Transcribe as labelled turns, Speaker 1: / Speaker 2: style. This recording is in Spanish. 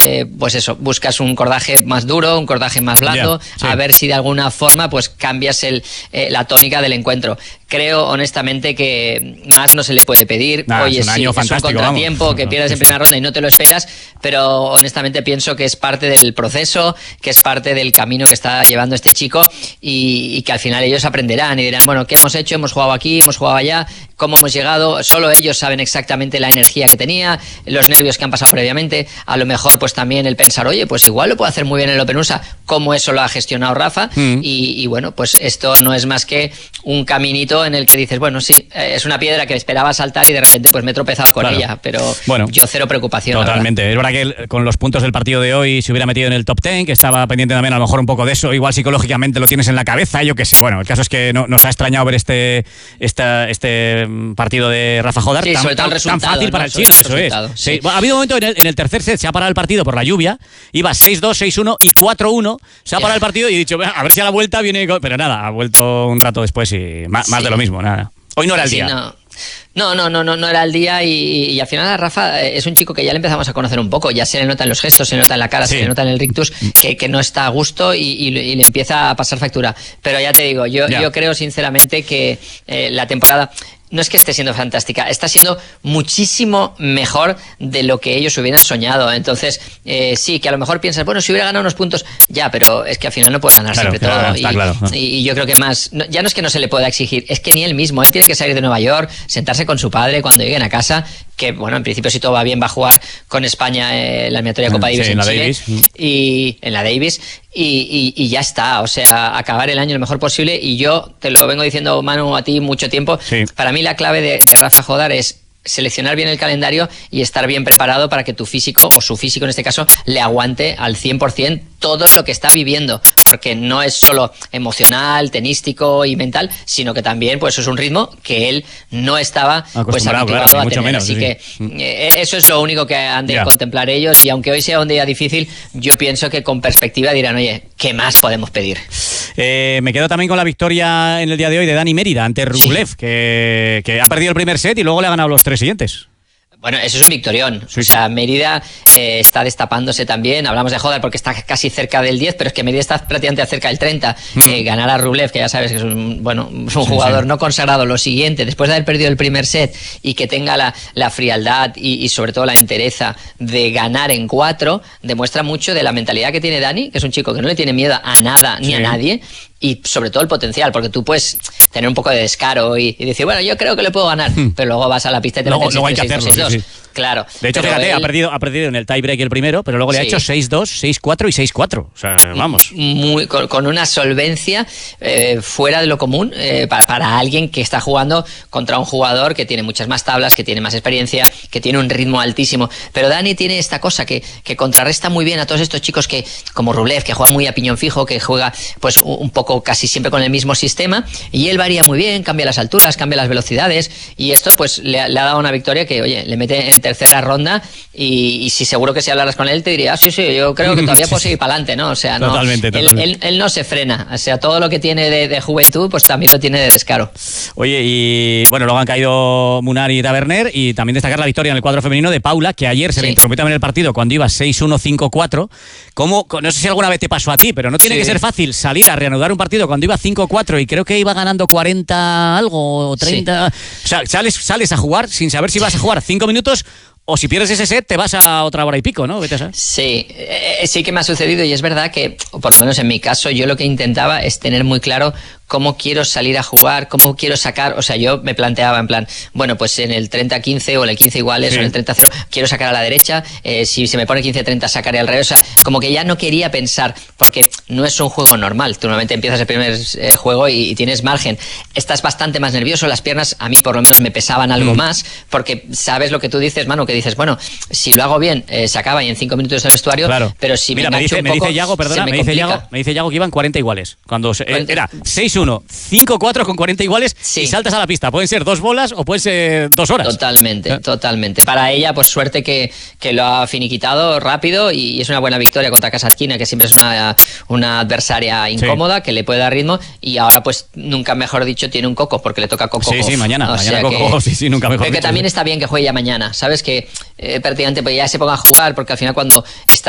Speaker 1: pues eso, buscas un cordaje más duro, un cordaje más blando, a ver si de alguna forma pues cambias la tónica del encuentro. Creo honestamente que más no se le puede pedir. Oye,
Speaker 2: es un
Speaker 1: contratiempo que pierdes en primera ronda y no te lo esperas, pero honestamente pienso que es parte del proceso, que es parte del camino que está llevando este chico y que al final ellos aprenderán y dirán, bueno, ¿qué hemos hecho? Hemos jugado aquí, hemos jugado allá, ¿cómo hemos llegado? Solo ellos saben exactamente la energía que tenía, los nervios que han pasado previamente, a lo mejor pues también el pensar, oye, pues igual lo puedo hacer muy bien en el Open USA, como eso lo ha gestionado Rafa, y bueno, pues esto no es más que un caminito en el que dices, bueno, sí, es una piedra que esperaba saltar y de repente pues me he tropezado con ella, pero bueno, yo cero preocupación.
Speaker 2: Totalmente, es verdad que con los puntos del partido de hoy se hubiera metido en el top 10, que estaba pendiente también a lo mejor un poco de eso, igual psicológicamente lo tienes en la cabeza, yo qué sé, bueno, el caso es que nos ha extrañado ver este partido de Rafa Jodar tan fácil para el chino, eso es. Sí. Bueno, ha habido un momento en el tercer set, se ha parado el partido por la lluvia, iba 6-2, 6-1 y 4-1, se ha parado el partido y he dicho, a ver si a la vuelta viene, pero nada, ha vuelto un rato después y más de lo mismo, nada. Hoy no era el día.
Speaker 1: No era el día y al final Rafa es un chico que ya le empezamos a conocer un poco, ya se le nota en los gestos, se le nota en la cara, se le nota en el rictus que no está a gusto y le empieza a pasar factura. Pero ya te digo, yo creo sinceramente que la temporada no es que esté siendo fantástica, está siendo muchísimo mejor de lo que ellos hubieran soñado. Entonces, sí, que a lo mejor piensas, bueno, si hubiera ganado unos puntos, ya, pero es que al final no puedes ganar siempre todo. Y yo creo que más, ya no es que no se le pueda exigir, es que ni él mismo, él tiene que salir de Nueva York, sentarse con su padre cuando lleguen a casa, que bueno, en principio si todo va bien va a jugar con España la eliminatoria Copa Davis en Chile, Davis. Y en la Davis. Y ya está, o sea, acabar el año lo mejor posible. Y yo te lo vengo diciendo, Manu, a ti mucho tiempo. Para mí la clave de Rafa Jodar es seleccionar bien el calendario y estar bien preparado para que tu físico, o su físico en este caso, le aguante al 100% todo lo que está viviendo, porque no es solo emocional, tenístico y mental, sino que también pues es un ritmo que él no estaba pues habituado a tener, así que eso es lo único que han de contemplar ellos, y aunque hoy sea un día difícil, yo pienso que con perspectiva dirán, oye, ¿qué más podemos pedir?
Speaker 2: Me quedo también con la victoria en el día de hoy de Dani Mérida ante Rublev, que ha perdido el primer set y luego le ha ganado los 3 siguientes.
Speaker 1: Bueno, eso es un victorión. O sea, Mérida está destapándose también. Hablamos de Jodar porque está casi cerca del 10, pero es que Mérida está prácticamente cerca del 30. Ganar a Rublev, que ya sabes que es un jugador no consagrado, lo siguiente, después de haber perdido el primer set y que tenga la frialdad y sobre todo la entereza de ganar en 4, demuestra mucho de la mentalidad que tiene Dani, que es un chico que no le tiene miedo a nada ni a nadie. Y sobre todo el potencial, porque tú puedes tener un poco de descaro y decir, bueno, yo creo que le puedo ganar, pero luego vas a la pista y te metes 6-2. Claro.
Speaker 2: De hecho, fíjate, él ha perdido en el tiebreak el primero, pero luego le ha hecho 6-2, 6-4 y 6-4. O sea, vamos.
Speaker 1: Con una solvencia fuera de lo común para alguien que está jugando contra un jugador que tiene muchas más tablas, que tiene más experiencia, que tiene un ritmo altísimo. Pero Dani tiene esta cosa que contrarresta muy bien a todos estos chicos que, como Rublev, que juega muy a piñón fijo, que juega pues un poco casi siempre con el mismo sistema, y él varía muy bien, cambia las alturas, cambia las velocidades, y esto pues le ha dado una victoria que, oye, le mete en tercera ronda, y si seguro que si hablaras con él te diría, sí, yo creo que todavía puedo seguir para adelante, ¿no? O sea, no, totalmente. Él no se frena, o sea, todo lo que tiene de juventud, pues también lo tiene de descaro.
Speaker 2: Oye, y bueno, luego han caído Munar y Taverner, y también destacar la victoria en el cuadro femenino de Paula, que ayer se le interrumpió también el partido cuando iba 6-1, 5-4. No sé si alguna vez te pasó a ti, pero no tiene que ser fácil salir a reanudar un partido cuando iba 5-4 y creo que iba ganando 40 algo o 30. O sea, sales a jugar sin saber si vas a jugar 5 minutos o si pierdes ese set te vas a otra hora y pico, ¿no? Vete a saber.
Speaker 1: Sí, sí que me ha sucedido, y es verdad que, por lo menos en mi caso, yo lo que intentaba es tener muy claro cómo quiero salir a jugar, cómo quiero sacar, o sea, yo me planteaba en plan, bueno, pues en el 30-15 o en el 15 iguales o en el 30-0 quiero sacar a la derecha, si se me pone 15-30 sacaré al revés, o sea, como que ya no quería pensar, porque no es un juego normal, tú normalmente empiezas el primer juego y tienes margen, estás bastante más nervioso, las piernas a mí por lo menos me pesaban algo más, porque sabes lo que tú dices, Manu, que dices, bueno, si lo hago bien, se acaba y en 5 minutos del vestuario, pero si me dice
Speaker 2: Yago, perdona, me dice Yago que iban 40 iguales, cuando era 6-1, 5-4 con 40 iguales y saltas a la pista. Pueden ser 2 bolas o pueden ser 2 horas.
Speaker 1: Totalmente. Para ella, pues suerte que lo ha finiquitado rápido, y es una buena victoria contra Kasatkina, que siempre es una adversaria incómoda, que le puede dar ritmo, y ahora pues nunca mejor dicho tiene un Coco, porque le toca Coco.
Speaker 2: Sí, mañana Coco, nunca mejor dicho.
Speaker 1: Que también está bien que juegue ya mañana, ¿sabes? Que prácticamente pues ya se ponga a jugar, porque al final cuando estás